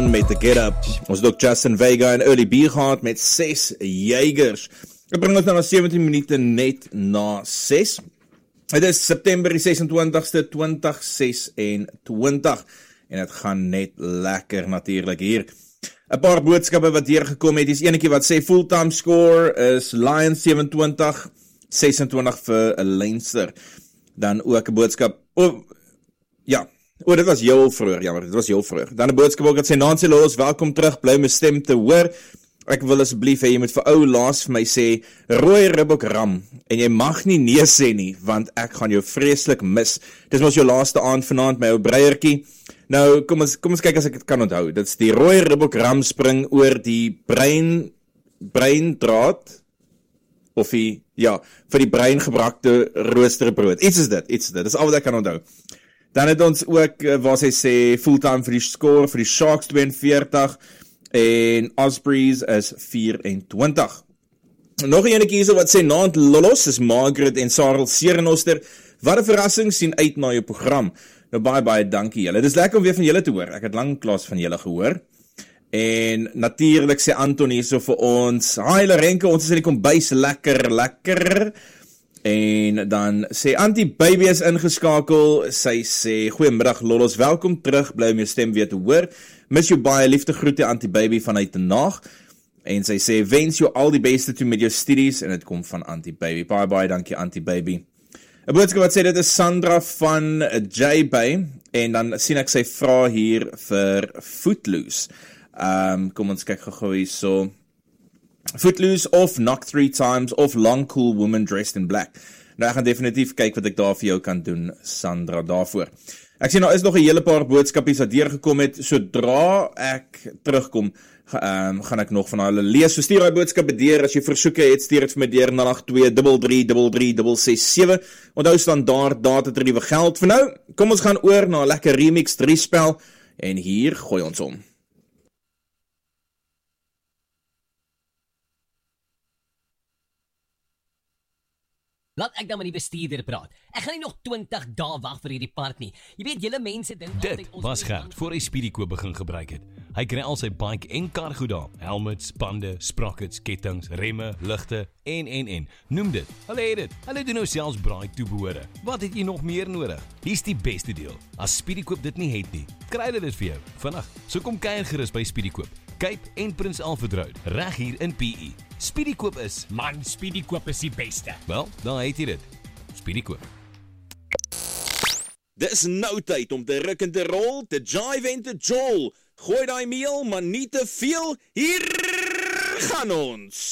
Brown met The Get Up. Ons het ook Justin Vega en Early B gehad met 6 Jaegers. Dit bring ons nou na 17 minute net na 6. Het is September die 26ste 2026 en het gaan net lekker natuurlijk hier. 'n paar boodskappe wat hier gekom het, is enetjie wat sê fulltime score is Lions 27, 26 vir Leinster. Dan ook 'n boodskap, dit was heel vroeër, jammer, dit was heel vroeër. Dan 'n boodskap ook wat sê, Nancy Lolos, welkom terug, bly my stem te hoor. Ek wil asseblief hê jy moet vir ou Laas vir my sê, rooi ribbok ram, en jy mag nie nee sê nie, want ek gaan jou vreeslik mis. Dis mos jou laaste aand vanaand, my ou breiertjie. Nou, kom ons kyk as ek het kan onthou. Dit is die rooi ribbok ram spring oor die breindraad, of vir die breingebrakte roosterbrood. Iets is dit, dis al wat ek kan onthou. Dan het ons ook, waar sy sê, fulltime vir die score, vir die Sharks 42, en Ospreys is 24. Nog een enetjie hierso wat sê, naand Lolos, is Margaret en Sarel Serenhoster. Wat 'n verrassing, sien uit na jou program. Nou baie dankie julle. Dit is lekker om weer van julle te hoor. Ek het lanklaas van julle gehoor. En natuurlik sê Anton hierso vir ons, hi Larenke, ons is in die kombuis, lekker. En dan sê Antie Baby is ingeskakel. Sy sê, goeiemiddag Lolos, welkom terug, bly om jou stem weer te hoor. Mis jou baie, liefde groete Antie Baby vanuit die Naag. En sy sê, wens jou al die beste toe met jou studies, en dit kom van Antie Baby. Baie dankie Antie Baby. 'n boodskap wat sê, dit is Sandra van J-Bay, en dan sien ek sy vra hier vir Footloose. Kom ons kyk gou hierso. Footloose of Knock 3 Times of Long Cool Woman Dressed in Black. Nou ek gaan definitief kyk wat ek daar vir jou kan doen, Sandra, daarvoor. Ek sien nou is nog 'n hele paar boodskapies wat deurgekom het. Sodra ek terugkom, gaan ek nog van hulle lees. So stuur daai boodskappe deur, as jy versoeke het, stuur dit vir my deur 08233336667. Onthou standaard datatariewe geld. Vir nou, kom ons gaan oor na 'n lekker remix 3 spel, en hier gooi ons om. Laat ek dan met die bestuurder praat. Ek gaan nie nog 20 dae wag vir hierdie part nie. Jy weet, julle mense dink altyd Dit was Gert voor hy Speedykoop begin gebruik het. Hy kry al sy bike en kar goed daar. Helmets, bande, sprockets, kettings, remme, ligte en. Noem dit. Hulle het dit. Hulle doen nou selfs braai toebehore. Wat het jy nog meer nodig? Hier's die beste deel. As Speedykoop dit nie het nie, kry hulle dit vir jou vinnig. So kom kuier gerus by Speedykoop. Cape en Prins Alfred Road, reg hier in PE. Speedykoop is, Man, Speedykoop is die beste. wel, dan het jy dit. Speedykoop. Dis nou tyd om te ruk en te rol, te jive en te jol. Gooi daai meel, maar nie te veel. Hier gaan ons.